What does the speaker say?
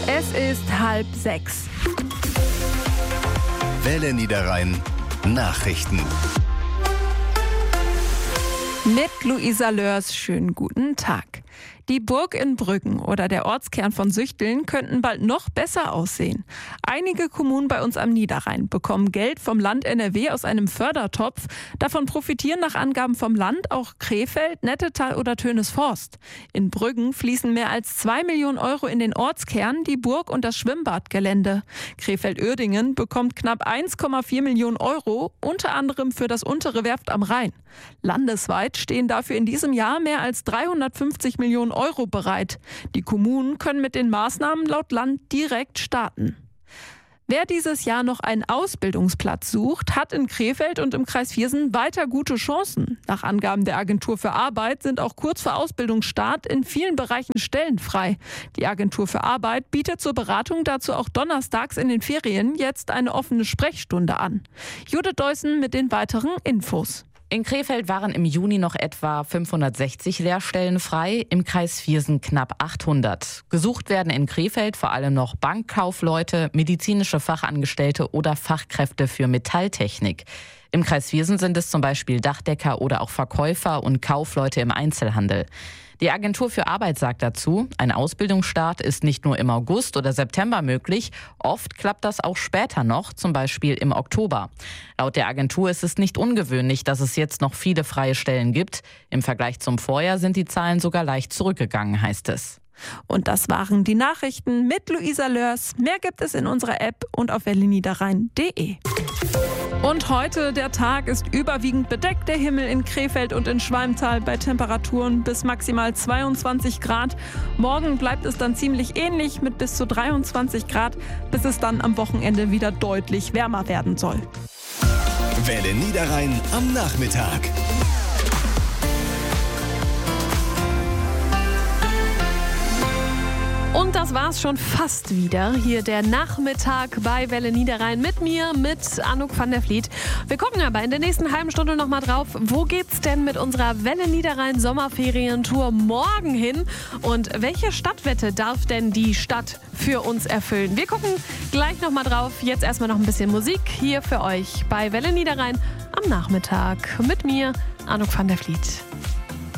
Es ist 5:30. Welle Niederrhein Nachrichten. Mit Luisa Lörs, schönen guten Tag. Die Burg in Brüggen oder der Ortskern von Süchteln könnten bald noch besser aussehen. Einige Kommunen bei uns am Niederrhein bekommen Geld vom Land NRW aus einem Fördertopf. Davon profitieren nach Angaben vom Land auch Krefeld, Nettetal oder Tönesforst. In Brüggen fließen mehr als 2 Millionen Euro in den Ortskern, die Burg und das Schwimmbadgelände. Krefeld-Uerdingen bekommt knapp 1,4 Millionen Euro, unter anderem für das untere Werft am Rhein. Landesweit stehen dafür in diesem Jahr mehr als 350 Millionen Euro bereit. Die Kommunen können mit den Maßnahmen laut Land direkt starten. Wer dieses Jahr noch einen Ausbildungsplatz sucht, hat in Krefeld und im Kreis Viersen weiter gute Chancen. Nach Angaben der Agentur für Arbeit sind auch kurz vor Ausbildungsstart in vielen Bereichen Stellen frei. Die Agentur für Arbeit bietet zur Beratung dazu auch donnerstags in den Ferien jetzt eine offene Sprechstunde an. Judith Deussen mit den weiteren Infos. In Krefeld waren im Juni noch etwa 560 Lehrstellen frei, im Kreis Viersen knapp 800. Gesucht werden in Krefeld vor allem noch Bankkaufleute, medizinische Fachangestellte oder Fachkräfte für Metalltechnik. Im Kreis Viersen sind es zum Beispiel Dachdecker oder auch Verkäufer und Kaufleute im Einzelhandel. Die Agentur für Arbeit sagt dazu, ein Ausbildungsstart ist nicht nur im August oder September möglich, oft klappt das auch später noch, zum Beispiel im Oktober. Laut der Agentur ist es nicht ungewöhnlich, dass es jetzt noch viele freie Stellen gibt. Im Vergleich zum Vorjahr sind die Zahlen sogar leicht zurückgegangen, heißt es. Und das waren die Nachrichten mit Luisa Lörs. Mehr gibt es in unserer App und auf welleniederrhein.de. Und heute, der Tag ist überwiegend bedeckt, der Himmel in Krefeld und in Schwalmtal bei Temperaturen bis maximal 22 Grad. Morgen bleibt es dann ziemlich ähnlich mit bis zu 23 Grad, bis es dann am Wochenende wieder deutlich wärmer werden soll. Welle Niederrhein am Nachmittag. Und das war's schon fast wieder. Hier der Nachmittag bei Welle Niederrhein mit mir, mit Anouk van der Vliet. Wir gucken aber in der nächsten halben Stunde nochmal drauf, wo geht's denn mit unserer Welle Niederrhein Sommerferientour morgen hin? Und welche Stadtwette darf denn die Stadt für uns erfüllen? Wir gucken gleich nochmal drauf. Jetzt erstmal noch ein bisschen Musik hier für euch bei Welle Niederrhein am Nachmittag. Mit mir, Anouk van der Vliet.